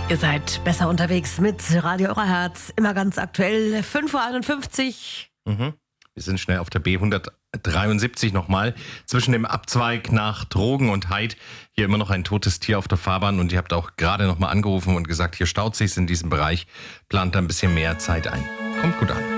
Ihr seid besser unterwegs mit Radio Eurohertz, immer ganz aktuell, 5.51 Uhr. Wir sind schnell auf der B173 nochmal. Zwischen dem Abzweig nach Drogen und Heid. Hier immer noch ein totes Tier auf der Fahrbahn. Und ihr habt auch gerade nochmal angerufen und gesagt, hier staut sich's in diesem Bereich. Plant da ein bisschen mehr Zeit ein. Kommt gut an.